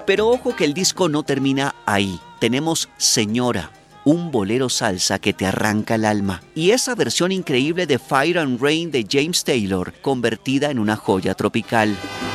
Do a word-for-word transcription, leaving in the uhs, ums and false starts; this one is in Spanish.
Pero ojo que el disco no termina ahí. Tenemos Señora, un bolero salsa que te arranca el alma, y esa versión increíble de Fire and Rain de James Taylor, convertida en una joya tropical.